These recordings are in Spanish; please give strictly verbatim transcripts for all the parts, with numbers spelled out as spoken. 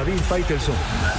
David Faitelson.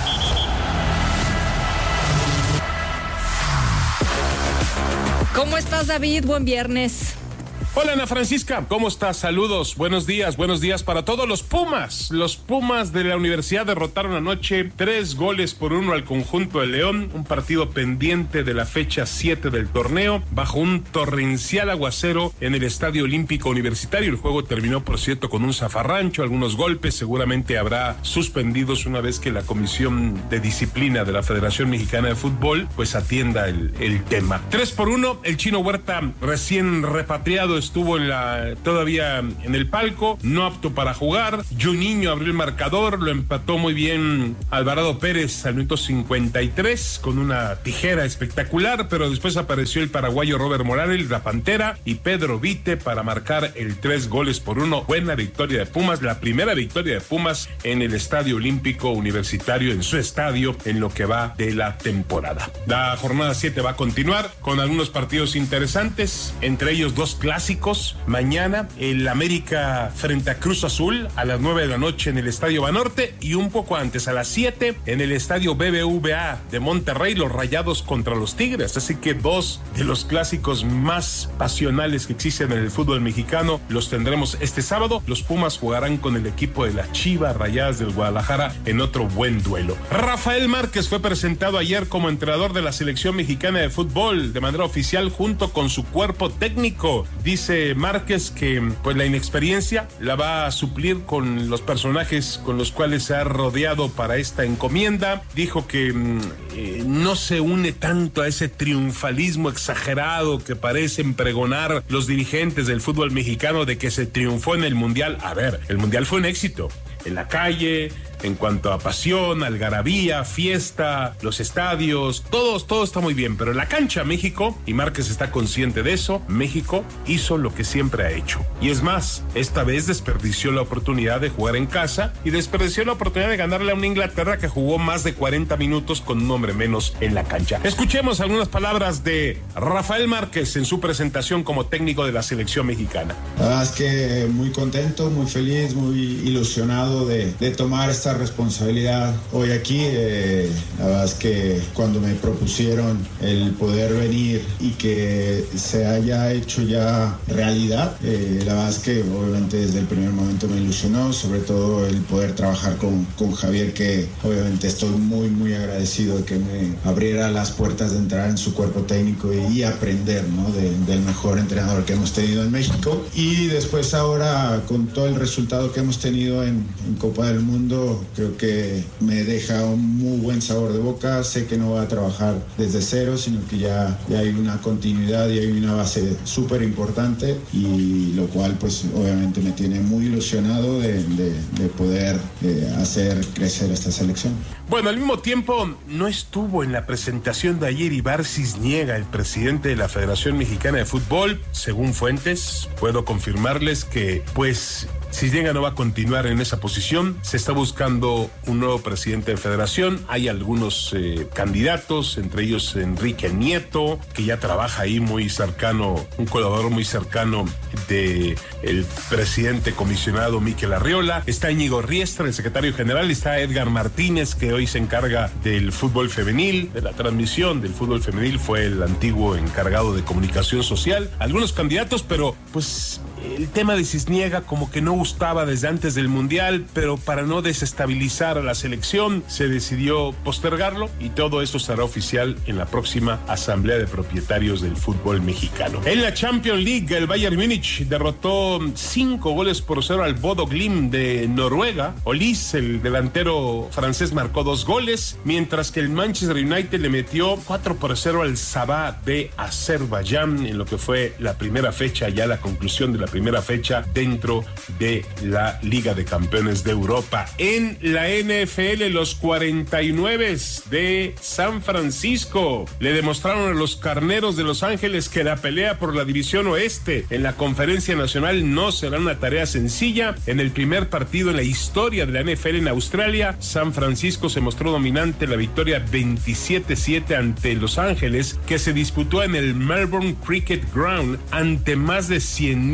¿Cómo estás, David? Buen viernes. Hola, Ana Francisca, ¿cómo estás? Saludos, buenos días, buenos días para todos los Pumas. Los Pumas de la Universidad derrotaron anoche tres goles por uno al conjunto de León, un partido pendiente de la fecha siete del torneo, bajo un torrencial aguacero en el Estadio Olímpico Universitario. El juego terminó, por cierto, con un zafarrancho, algunos golpes, seguramente habrá suspendidos una vez que la Comisión de Disciplina de la Federación Mexicana de Fútbol pues atienda el, el tema. Tres por uno, el Chino Huerta, recién repatriado, estuvo en la, todavía en el palco, no apto para jugar. Juninho abrió el marcador, lo empató muy bien Alvarado Pérez al minuto cincuenta y tres con una tijera espectacular, pero después apareció el paraguayo Robert Morales, la Pantera, y Pedro Vite para marcar el tres goles por uno. Buena victoria de Pumas, la primera victoria de Pumas en el Estadio Olímpico Universitario, en su estadio, en lo que va de la temporada. La jornada siete va a continuar con algunos partidos interesantes, entre ellos dos clásicos. Mañana el América frente a Cruz Azul a las nueve de la noche en el Estadio Banorte, y un poco antes a las siete en el Estadio B B V A de Monterrey, los Rayados contra los Tigres. Así que dos de los clásicos más pasionales que existen en el fútbol mexicano los tendremos este sábado. Los Pumas jugarán con el equipo de las Chivas Rayadas del Guadalajara en otro buen duelo. Rafael Márquez fue presentado ayer como entrenador de la selección mexicana de fútbol de manera oficial junto con su cuerpo técnico. Dice Márquez que pues la inexperiencia la va a suplir con los personajes con los cuales se ha rodeado para esta encomienda. Dijo que eh, no se une tanto a ese triunfalismo exagerado que parecen pregonar los dirigentes del fútbol mexicano de que se triunfó en el Mundial. A ver, el Mundial fue un éxito en la calle, en cuanto a pasión, algarabía, fiesta, los estadios, todos, todo está muy bien, pero en la cancha México, y Márquez está consciente de eso, México hizo lo que siempre ha hecho. Y es más, esta vez desperdició la oportunidad de jugar en casa y desperdició la oportunidad de ganarle a una Inglaterra que jugó más de cuarenta minutos con un hombre menos en la cancha. Escuchemos algunas palabras de Rafael Márquez en su presentación como técnico de la selección mexicana. La verdad es que muy contento, muy feliz, muy ilusionado de, de tomar esta responsabilidad hoy aquí. Eh, la verdad es que cuando me propusieron el poder venir y que se haya hecho ya realidad, eh, la verdad es que obviamente desde el primer momento me ilusionó, sobre todo el poder trabajar con, con Javier, que obviamente estoy muy muy agradecido de que me abriera las puertas de entrar en su cuerpo técnico y, y aprender, ¿no? de, del mejor entrenador que hemos tenido en México. Y después ahora con todo el resultado que hemos tenido en, en Copa del Mundo, creo que me deja un muy buen sabor de boca. Sé que no voy a trabajar desde cero, sino que ya, ya hay una continuidad y hay una base súper importante, y lo cual pues obviamente me tiene muy ilusionado de, de, de poder de hacer crecer esta selección. Bueno, al mismo tiempo no estuvo en la presentación de ayer Ibar Cisniega, el presidente de la Federación Mexicana de Fútbol. Según fuentes, puedo confirmarles que pues Cisniega no va a continuar en esa posición. Se está buscando un nuevo presidente de federación. Hay algunos eh, candidatos, entre ellos Enrique Nieto, que ya trabaja ahí muy cercano, un colaborador muy cercano de el presidente comisionado Miquel Arriola. Está Íñigo Riestra, el secretario general. Está Edgar Martínez, que hoy se encarga del fútbol femenil, de la transmisión del fútbol femenil. Fue el antiguo encargado de comunicación social. Algunos candidatos, pero pues el tema de Cisniega como que no gustaba desde antes del Mundial, pero para no desestabilizar a la selección se decidió postergarlo, y todo esto será oficial en la próxima Asamblea de Propietarios del Fútbol Mexicano. En la Champions League, el Bayern Múnich derrotó cinco goles por cero al Bodo Glimt de Noruega. Olis, el delantero francés, marcó dos goles, mientras que el Manchester United le metió cuatro por cero al Sabah de Azerbaiyán en lo que fue la primera fecha, ya la conclusión de la primera fecha dentro de la Liga de Campeones de Europa. En la N F L, los cuarenta y nueve de San Francisco le demostraron a los Carneros de Los Ángeles que la pelea por la división oeste en la Conferencia Nacional no será una tarea sencilla. En el primer partido en la historia de la N F L en Australia, San Francisco se mostró dominante en la victoria veintisiete siete ante Los Ángeles, que se disputó en el Melbourne Cricket Ground ante más de cien mil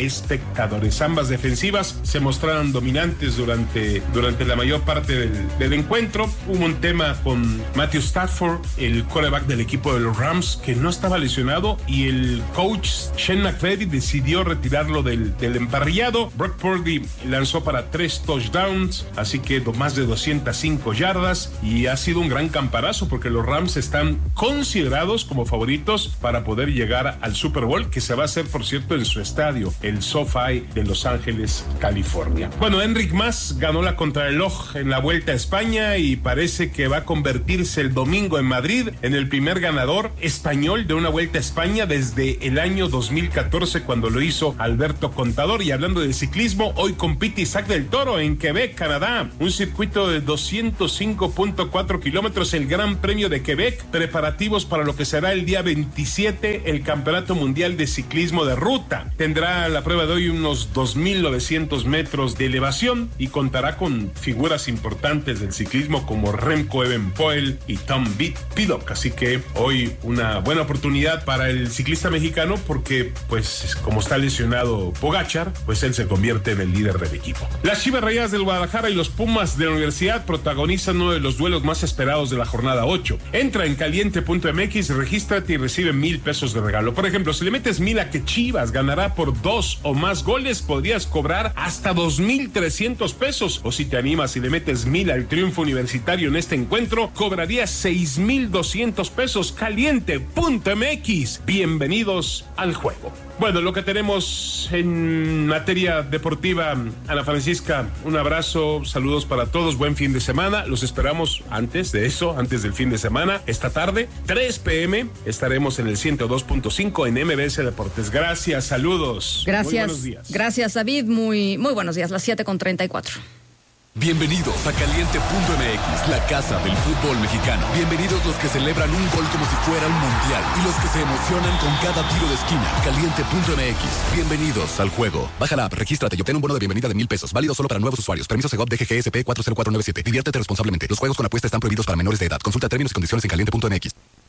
espectadores. Ambas defensivas se mostraron dominantes durante, durante la mayor parte del, del encuentro. Hubo un tema con Matthew Stafford, el quarterback del equipo de los Rams, que no estaba lesionado, y el coach Shane McVay decidió retirarlo del, del emparrillado. Brock Purdy lanzó para tres touchdowns, así que más de doscientas cinco yardas, y ha sido un gran campanazo porque los Rams están considerados como favoritos para poder llegar al Super Bowl, que se va a hacer, por cierto, en su estadio, el SoFi de Los Ángeles, California. Bueno, Enric Mas ganó la contrarreloj en la Vuelta a España y parece que va a convertirse el domingo en Madrid en el primer ganador español de una Vuelta a España desde el año dos mil catorce, cuando lo hizo Alberto Contador. Y hablando de ciclismo, hoy compite Isaac del Toro en Quebec, Canadá, un circuito de doscientos cinco punto cuatro kilómetros, el Gran Premio de Quebec, preparativos para lo que será el día veintisiete, el Campeonato Mundial de Ciclismo de Ruta. Tendrá la prueba de hoy unos dos mil novecientos metros de elevación y contará con figuras importantes del ciclismo como Remco Evenepoel y Tom Pidcock, así que hoy una buena oportunidad para el ciclista mexicano, porque pues como está lesionado Pogačar, pues él se convierte en el líder del equipo. Las Chivas Rayadas del Guadalajara y los Pumas de la Universidad protagonizan uno de los duelos más esperados de la jornada ocho. Entra en caliente punto m x, regístrate y recibe mil pesos de regalo. Por ejemplo, si le metes mil a que Chivas ganará por dos o más goles, podrías cobrar hasta dos mil trescientos pesos. O si te animas y le metes mil al triunfo universitario en este encuentro, cobrarías seis mil doscientos pesos. caliente punto m x. Bienvenidos al juego. Bueno, lo que tenemos en materia deportiva, Ana Francisca, un abrazo, saludos para todos, buen fin de semana. Los esperamos antes de eso, antes del fin de semana. Esta tarde, tres p m, estaremos en el ciento dos punto cinco en M B S Deportes. Gracias, saludos. Gracias. Muy buenos días. Gracias, David. Muy, muy buenos días, las siete con treinta y cuatro. Bienvenidos a caliente punto m x, la casa del fútbol mexicano. Bienvenidos los que celebran un gol como si fuera un mundial y los que se emocionan con cada tiro de esquina. caliente punto m x. Bienvenidos al juego. Baja la app, regístrate y obtén un bono de bienvenida de mil pesos. Válido solo para nuevos usuarios. Permiso Segov D G G S P cuatro cero cuatro nueve siete. Diviértete responsablemente. Los juegos con apuesta están prohibidos para menores de edad. Consulta términos y condiciones en caliente punto m x.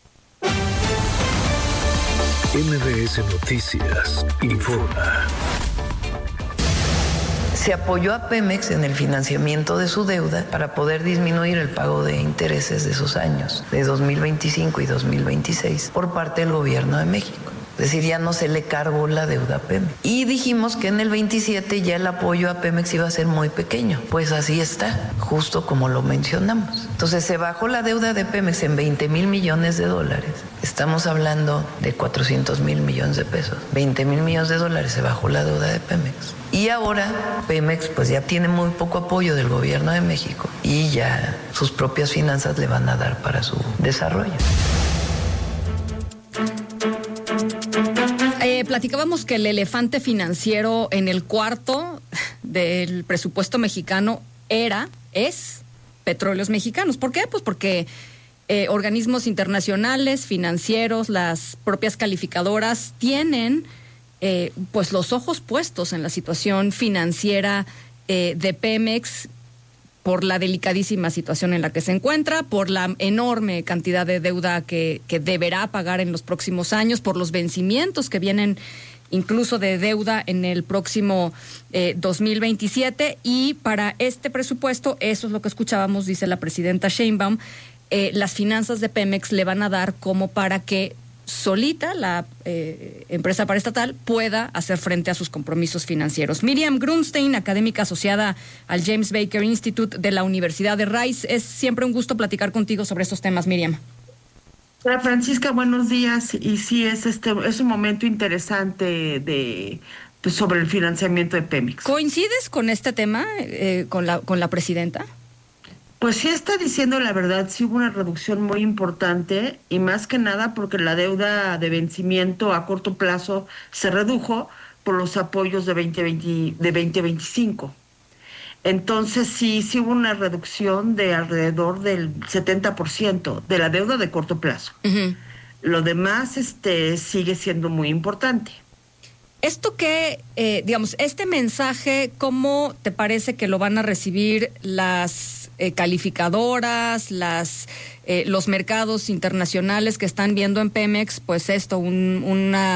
M B S Noticias informa. Se apoyó a Pemex en el financiamiento de su deuda para poder disminuir el pago de intereses de esos años, de dos mil veinticinco y dos mil veintiséis, por parte del gobierno de México. Es decir, ya no se le cargó la deuda a Pemex. Y dijimos que en el veintisiete ya el apoyo a Pemex iba a ser muy pequeño. Pues así está, justo como lo mencionamos. Entonces se bajó la deuda de Pemex en veinte mil millones de dólares. Estamos hablando de cuatrocientos mil millones de pesos. veinte mil millones de dólares se bajó la deuda de Pemex. Y ahora Pemex pues ya tiene muy poco apoyo del gobierno de México y ya sus propias finanzas le van a dar para su desarrollo. Eh, platicábamos que el elefante financiero en el cuarto del presupuesto mexicano era, es, Petróleos Mexicanos. ¿Por qué? Pues porque eh, organismos internacionales, financieros, las propias calificadoras tienen eh, pues los ojos puestos en la situación financiera eh, de Pemex, por la delicadísima situación en la que se encuentra, por la enorme cantidad de deuda que, que deberá pagar en los próximos años, por los vencimientos que vienen incluso de deuda en el próximo eh, dos mil veintisiete. Y para este presupuesto, eso es lo que escuchábamos, dice la presidenta Sheinbaum, eh, las finanzas de Pemex le van a dar como para que solita la eh, empresa paraestatal pueda hacer frente a sus compromisos financieros. Miriam Grunstein, académica asociada al James Baker Institute de la Universidad de Rice. Es siempre un gusto platicar contigo sobre estos temas, Miriam. Hola, Francisca, buenos días. Y sí, es este es un momento interesante de pues, sobre el financiamiento de Pemex. ¿Coincides con este tema, eh, con la con la presidenta? Pues sí está diciendo la verdad, sí hubo una reducción muy importante y más que nada porque la deuda de vencimiento a corto plazo se redujo por los apoyos de veinte veinte, de veinte veinticinco. Entonces sí, sí hubo una reducción de alrededor del setenta por ciento de la deuda de corto plazo. Uh-huh. Lo demás este, sigue siendo muy importante. Esto que, eh, digamos, este mensaje, ¿cómo te parece que lo van a recibir las eh, calificadoras, las eh, los mercados internacionales que están viendo en Pemex? Pues esto, un, una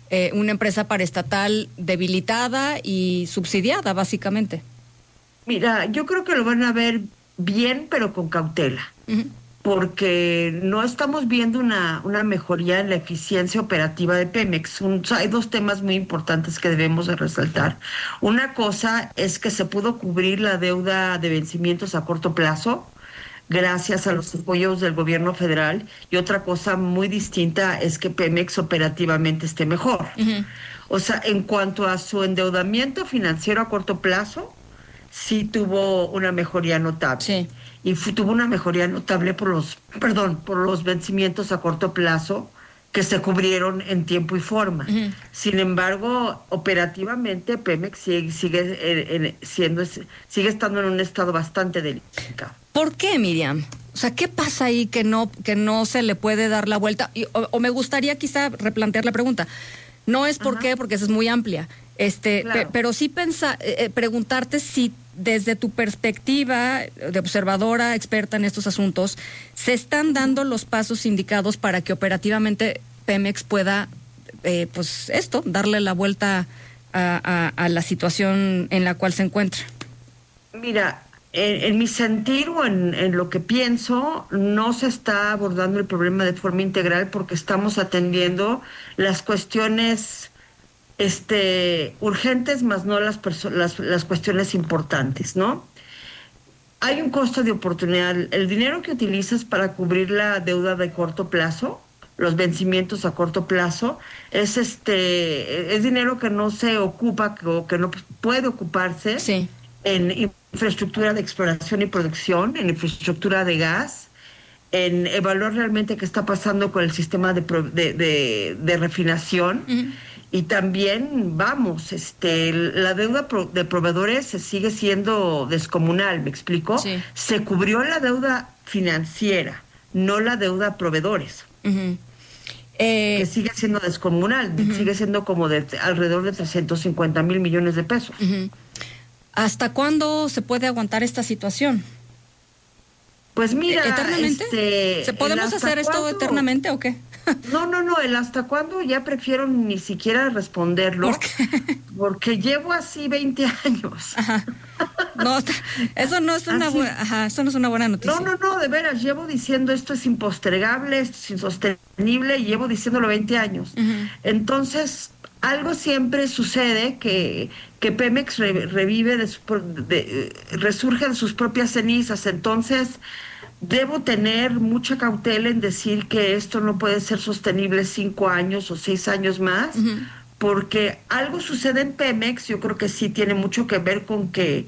eh, una empresa paraestatal debilitada y subsidiada, básicamente. Mira, yo creo que lo van a ver bien, pero con cautela. Uh-huh. Porque no estamos viendo una, una mejoría en la eficiencia operativa de Pemex. Un, hay dos temas muy importantes que debemos de resaltar. Una cosa es que se pudo cubrir la deuda de vencimientos a corto plazo gracias a los apoyos del gobierno federal, y otra cosa muy distinta es que Pemex operativamente esté mejor. Uh-huh. O sea, en cuanto a su endeudamiento financiero a corto plazo, sí tuvo una mejoría notable. Sí. Y fu- tuvo una mejoría notable por los, perdón, por los vencimientos a corto plazo que se cubrieron en tiempo y forma. Uh-huh. Sin embargo, operativamente Pemex sigue, sigue en, en, siendo, sigue estando en un estado bastante delicado. ¿Por qué, Miriam? O sea, ¿qué pasa ahí que no, que no se le puede dar la vuelta? Y, o, o me gustaría quizá replantear la pregunta. No es por Ajá. qué, porque esa es muy amplia. Este, claro. pe, pero sí pensa, eh, preguntarte si desde tu perspectiva de observadora, experta en estos asuntos, se están dando los pasos indicados para que operativamente Pemex pueda, eh, pues esto, darle la vuelta a, a, a la situación en la cual se encuentra. Mira, en, en mi sentir o en, en lo que pienso, no se está abordando el problema de forma integral porque estamos atendiendo las cuestiones este urgentes, más no las, perso- las las cuestiones importantes, ¿no? Hay un costo de oportunidad. El dinero que utilizas para cubrir la deuda de corto plazo, los vencimientos a corto plazo, es este es dinero que no se ocupa o que no puede ocuparse sí. en infraestructura de exploración y producción, en infraestructura de gas, en evaluar realmente qué está pasando con el sistema de pro- de, de, de refinación. Uh-huh. Y también, vamos, este, la deuda pro, de proveedores sigue siendo descomunal, ¿me explico? Sí. Se cubrió la deuda financiera, no la deuda a proveedores, uh-huh. eh, que sigue siendo descomunal, uh-huh. sigue siendo como de alrededor de trescientos cincuenta mil millones de pesos. Uh-huh. ¿Hasta cuándo se puede aguantar esta situación? Pues mira, ¿eternamente? Este, ¿Se podemos hacer esto cuándo? eternamente o qué? No, no, no, el hasta cuándo ya prefiero ni siquiera responderlo. ¿Por qué? Porque llevo así veinte años. Ajá. No, eso no es una buena, ajá, eso no es una buena noticia. No, no, no, de veras, llevo diciendo esto es impostergable, esto es insostenible, y llevo diciéndolo veinte años. Uh-huh. Entonces, algo siempre sucede que, que Pemex re, revive, de su, de, resurge de sus propias cenizas. Entonces, debo tener mucha cautela en decir que esto no puede ser sostenible cinco años o seis años más, uh-huh. porque algo sucede en Pemex. Yo creo que sí tiene mucho que ver con que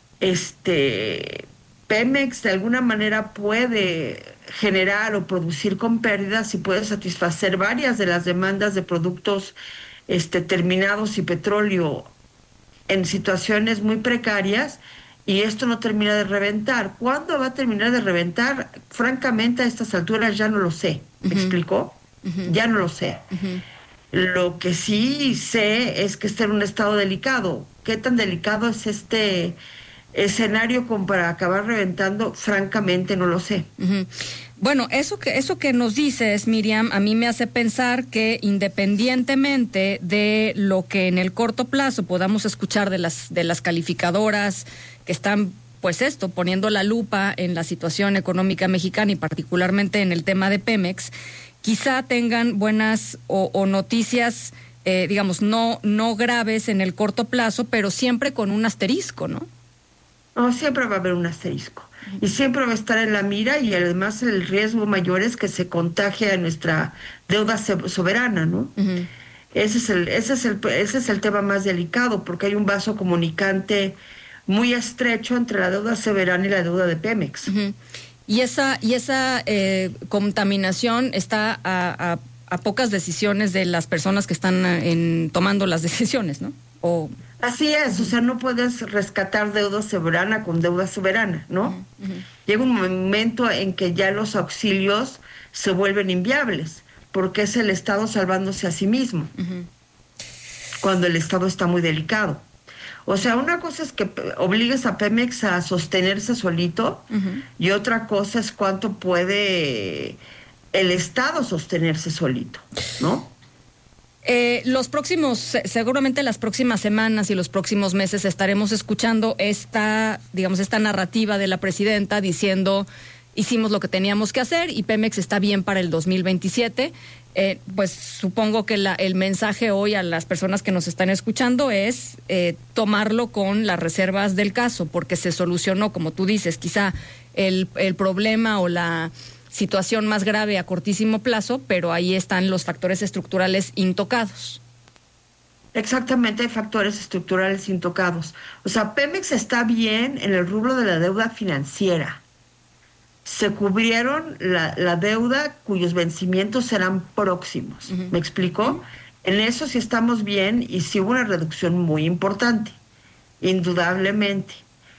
este Pemex de alguna manera puede generar o producir con pérdidas y puede satisfacer varias de las demandas de productos este terminados y petróleo en situaciones muy precarias. Y esto no termina de reventar. ¿Cuándo va a terminar de reventar? Francamente, a estas alturas ya no lo sé. ¿Me uh-huh. explicó? Uh-huh. Ya no lo sé. Uh-huh. Lo que sí sé es que está en un estado delicado. ¿Qué tan delicado es este escenario como para acabar reventando? Francamente, no lo sé. Uh-huh. Bueno, eso que eso que nos dices, Miriam, a mí me hace pensar que independientemente de lo que en el corto plazo podamos escuchar de las de las calificadoras que están, pues esto, poniendo la lupa en la situación económica mexicana y particularmente en el tema de Pemex, quizá tengan buenas o, o noticias, eh, digamos, no no graves en el corto plazo, pero siempre con un asterisco, ¿no? No, siempre va a haber un asterisco. Y siempre va a estar en la mira, y además el riesgo mayor es que se contagie a nuestra deuda soberana, ¿no? Uh-huh. Ese es el, ese es el, ese es el tema más delicado, porque hay un vaso comunicante muy estrecho entre la deuda soberana y la deuda de Pemex. Uh-huh. Y esa, y esa eh, contaminación está a, a, a pocas decisiones de las personas que están en, tomando las decisiones, ¿no? O... Así es, o sea, no puedes rescatar deuda soberana con deuda soberana, ¿no? Uh-huh. Llega un momento en que ya los auxilios se vuelven inviables, porque es el Estado salvándose a sí mismo, uh-huh. cuando el Estado está muy delicado. O sea, una cosa es que obligues a Pemex a sostenerse solito, uh-huh. y otra cosa es cuánto puede el Estado sostenerse solito, ¿no? Eh, los próximos, seguramente las próximas semanas y los próximos meses estaremos escuchando esta, digamos, esta narrativa de la presidenta diciendo hicimos lo que teníamos que hacer y Pemex está bien para el dos mil veintisiete. Eh, pues supongo que la, el mensaje hoy a las personas que nos están escuchando es eh, tomarlo con las reservas del caso, porque se solucionó, como tú dices, quizá el, el problema o la situación más grave a cortísimo plazo, pero ahí están los factores estructurales intocados. Exactamente, hay factores estructurales intocados. O sea, Pemex está bien en el rubro de la deuda financiera. Se cubrieron la, la deuda cuyos vencimientos serán próximos. Uh-huh. ¿Me explico? Uh-huh. En eso sí estamos bien y sí hubo una reducción muy importante, indudablemente.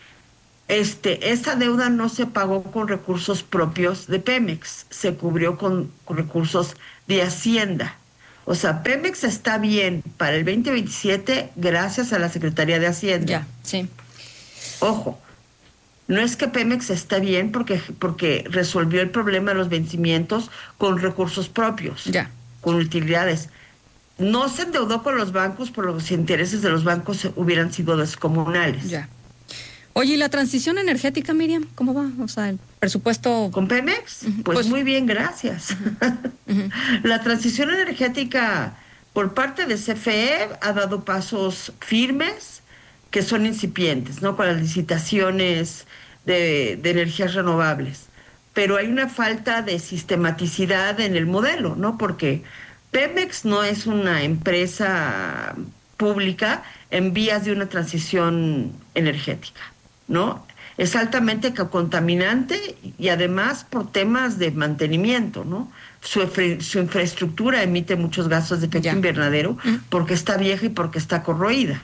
Este, esta deuda no se pagó con recursos propios de Pemex, se cubrió con, con recursos de Hacienda. O sea, Pemex está bien para el veinte veintisiete gracias a la Secretaría de Hacienda. Ya, sí. Ojo, no es que Pemex está bien porque, porque resolvió el problema de los vencimientos con recursos propios, ya, con utilidades. No se endeudó con los bancos por los intereses de los bancos hubieran sido descomunales. Ya. Oye, ¿y la transición energética, Miriam? ¿Cómo va? O sea, el presupuesto... ¿Con Pemex? Uh-huh. Pues, pues muy bien, gracias. Uh-huh. Uh-huh. La transición energética por parte de C F E ha dado pasos firmes que son incipientes, ¿no? Con las licitaciones de, de energías renovables. Pero hay una falta de sistematicidad en el modelo, ¿no? Porque Pemex no es una empresa pública en vías de una transición energética, ¿no? Es altamente contaminante y además por temas de mantenimiento, ¿no? Su, su infraestructura emite muchos gases de efecto ya. invernadero porque está vieja y porque está corroída.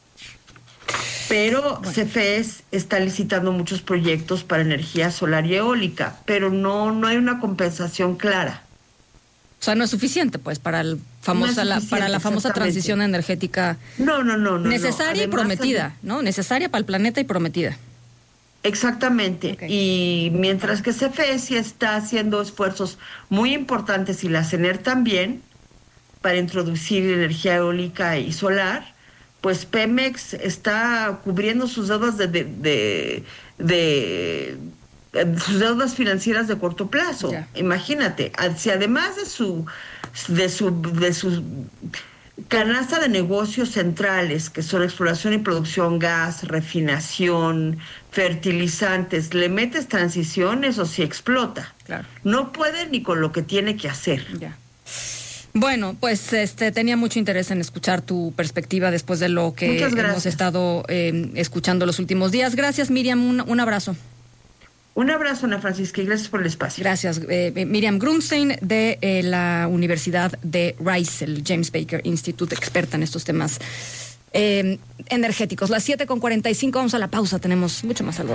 Pero bueno. C F E está licitando muchos proyectos para energía solar y eólica, pero no, no hay una compensación clara. O sea, no es suficiente, pues, para el famosa, no la, para la famosa transición energética. No, no, no, no. Necesaria no. y prometida, ¿no? Necesaria para el planeta y prometida. Exactamente. Okay. Y mientras que C F E sí está haciendo esfuerzos muy importantes y la CENER también para introducir energía eólica y solar, pues Pemex está cubriendo sus deudas de, de, de, de sus deudas financieras de corto plazo. Yeah. Imagínate, si además de su de su de su canasta de negocios centrales, que son exploración y producción, gas, refinación, fertilizantes, le metes transiciones o si explota. Claro. No puede ni con lo que tiene que hacer. Yeah. Bueno, pues este tenía mucho interés en escuchar tu perspectiva después de lo que hemos estado eh, escuchando los últimos días. Gracias, Miriam, un, un abrazo. Un abrazo, Ana Francisca, y gracias por el espacio. Gracias. Eh, Miriam Grunstein, de eh, la Universidad de Rice, el James Baker Institute, experta en estos temas eh, energéticos. Las siete con cuarenta y cinco, vamos a la pausa, tenemos mucho más algo.